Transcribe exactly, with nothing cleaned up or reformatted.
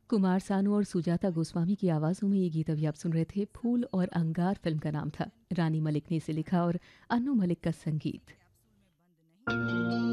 कुमार सानू और सुजाता गोस्वामी की आवाज़ों में ये गीत अभी आप सुन रहे थे। फूल और अंगार फिल्म का नाम था। रानी मलिक ने इसे लिखा और अन्नू मलिक का संगीत।